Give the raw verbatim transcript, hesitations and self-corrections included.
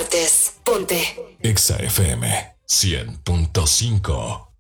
partes. Ponte Exa F M cien punto cinco.